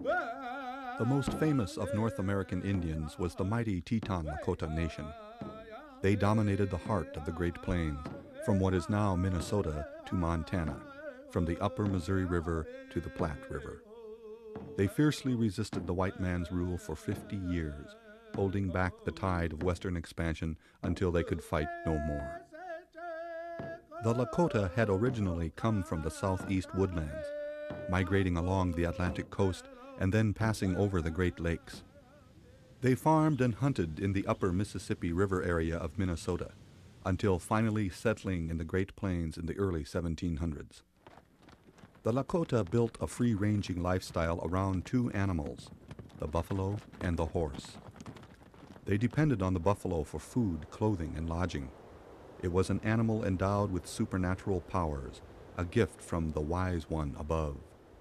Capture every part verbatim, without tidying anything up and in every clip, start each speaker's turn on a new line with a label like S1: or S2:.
S1: The most famous of North American Indians was the mighty Teton Lakota Nation. They dominated the heart of the Great Plains, from what is now Minnesota to Montana, from the upper Missouri River to the Platte River. They fiercely resisted the white man's rule for fifty years, holding back the tide of Western expansion until they could fight no more. The Lakota had originally come from the southeast woodlands, migrating along the Atlantic coast and then passing over the Great Lakes. They farmed and hunted in the upper Mississippi River area of Minnesota, until finally settling in the Great Plains in the early seventeen hundreds. The Lakota built a free-ranging lifestyle around two animals, the buffalo and the horse. They depended on the buffalo for food, clothing, and lodging. It was an animal endowed with supernatural powers, a gift from the Wise One above.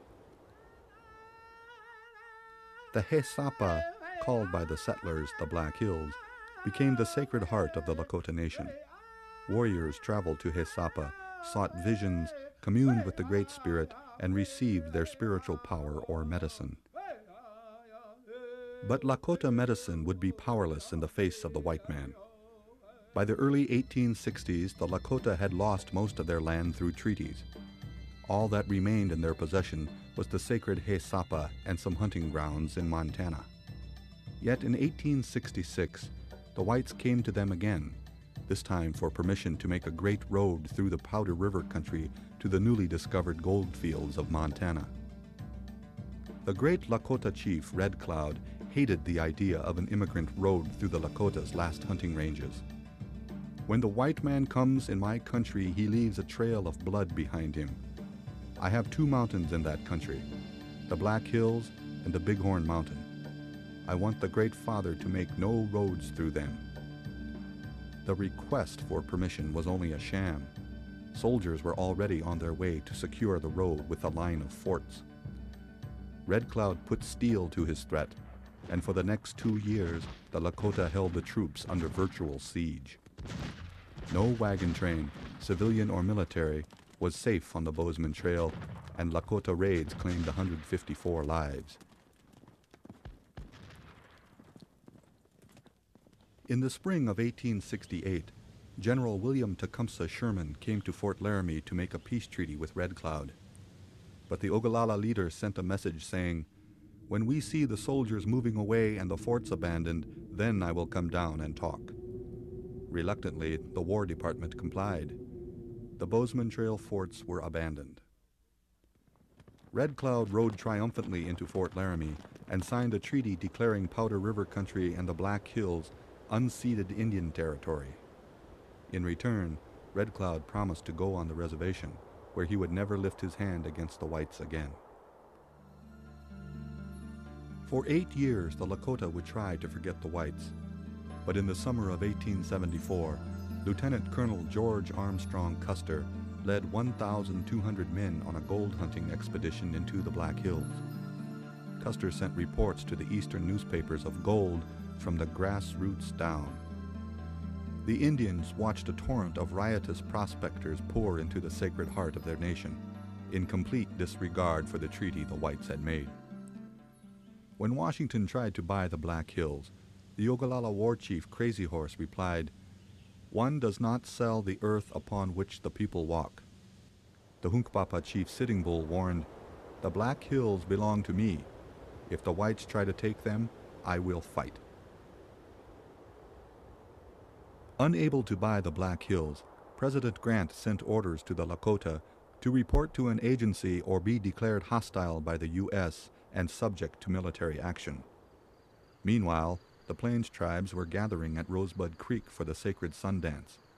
S1: The He Sapa, called by the settlers the Black Hills, became the sacred heart of the Lakota Nation. Warriors traveled to He Sapa, sought visions, communed with the Great Spirit, and received their spiritual power or medicine. But Lakota medicine would be powerless in the face of the white man. By the early eighteen sixties, the Lakota had lost most of their land through treaties. All that remained in their possession was the sacred He Sapa and some hunting grounds in Montana. Yet in eighteen sixty-six, the whites came to them again, this time for permission to make a great road through the Powder River country to the newly discovered gold fields of Montana. The great Lakota chief, Red Cloud, hated the idea of an immigrant road through the Lakota's last hunting ranges. When the white man comes in my country, he leaves a trail of blood behind him. I have two mountains in that country, the Black Hills and the Bighorn Mountain. I want the Great Father to make no roads through them. The request for permission was only a sham. Soldiers were already on their way to secure the road with a line of forts. Red Cloud put steel to his threat, and for the next two years, the Lakota held the troops under virtual siege. No wagon train, civilian or military, was safe on the Bozeman Trail, and Lakota raids claimed one hundred fifty-four lives. In the spring of eighteen sixty-eight, General William Tecumseh Sherman came to Fort Laramie to make a peace treaty with Red Cloud. But the Ogallala leader sent a message saying, "When we see the soldiers moving away and the forts abandoned, then I will come down and talk." Reluctantly, the War Department complied. The Bozeman Trail forts were abandoned. Red Cloud rode triumphantly into Fort Laramie and signed a treaty declaring Powder River country and the Black Hills unceded Indian territory. In return, Red Cloud promised to go on the reservation, where he would never lift his hand against the whites again. For eight years, the Lakota would try to forget the whites, but in the summer of eighteen seventy-four, Lieutenant Colonel George Armstrong Custer led one thousand two hundred men on a gold hunting expedition into the Black Hills. Custer sent reports to the eastern newspapers of gold from the grassroots down. The Indians watched a torrent of riotous prospectors pour into the sacred heart of their nation, in complete disregard for the treaty the whites had made. When Washington tried to buy the Black Hills, the Ogallala war chief Crazy Horse replied, "One does not sell the earth upon which the people walk." The Hunkpapa chief Sitting Bull warned, "The Black Hills belong to me. If the whites try to take them, I will fight." Unable to buy the Black Hills, President Grant sent orders to the Lakota to report to an agency or be declared hostile by the U S and subject to military action. Meanwhile, the Plains tribes were gathering at Rosebud Creek for the sacred Sundance.